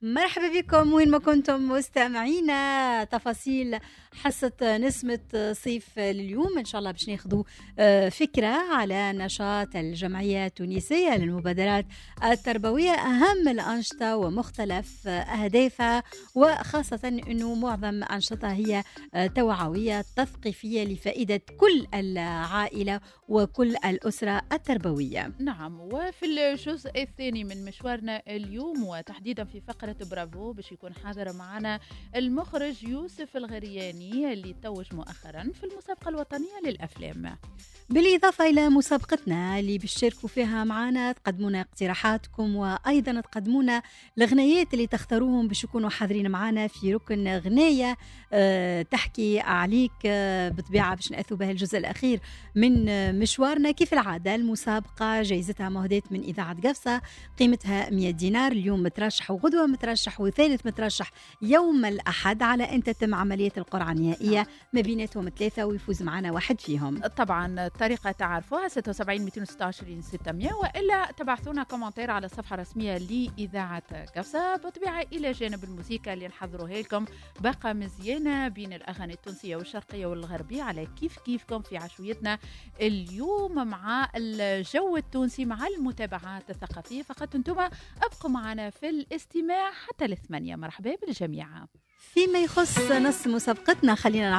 مرحبا بكم وين ما كنتم مستمعينا. تفاصيل حصة نسمة صيف لليوم إن شاء الله باش ناخذوا فكرة على نشاط الجمعية التونسية للمبادرات التربوية، أهم الأنشطة ومختلف أهدافها، وخاصة أنه معظم أنشطتها هي توعوية تثقيفية لفائدة كل العائلة وكل الأسرة التربوية. نعم، وفي الجزء الثاني من مشوارنا اليوم وتحديدا في فقرة برافو باش يكون حاضر معنا المخرج يوسف الغرياني اللي توج مؤخرا في المسابقة الوطنية للأفلام. بالإضافة إلى مسابقتنا اللي بيشاركوا فيها معنا، تقدمونا اقتراحاتكم وأيضا تقدمونا الغنايات اللي تختاروهم باش يكونوا حاضرين معنا في ركن غناية تحكي عليك بطبيعة باش نأثوا بها الجزء الأخير من مشوارنا. كيف العادة المسابقة جايزتها مهداة من إذاعة قفصة، قيمتها 100 دينار. اليوم مترشح وغدوة مترشح وثالث مترشح يوم الأحد على أن تتم عملية القرعة النهائية ما بيناتهم 3 ويفوز معنا واحد فيهم. طبعا الطريقة تعرفوها 76 226 600، وإلا تبعثونا كومنتير على الصفحة الرسمية لإذاعة قفصة. بطبيعة إلى جانب الموسيقى اللي نحضروها لكم باقة مزيانة بين الأغاني التونسية والشرقية والغربية على كيفكم في عشويتنا اليوم مع الجو التونسي، مع المتابعات الثقافية. فقط انتم ابقوا معنا في الاستماع حتى ل8. مرحبا بالجميع. فيما يخص نص مسابقتنا خلينا